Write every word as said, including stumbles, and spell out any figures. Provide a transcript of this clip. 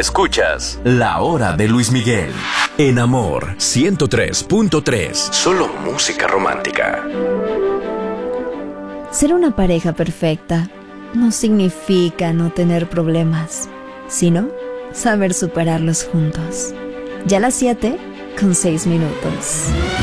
Escuchas La Hora de Luis Miguel en Amor ciento tres punto tres. Solo música romántica. Ser una pareja perfecta no significa no tener problemas, sino saber superarlos juntos. Ya a las siete con seis minutos.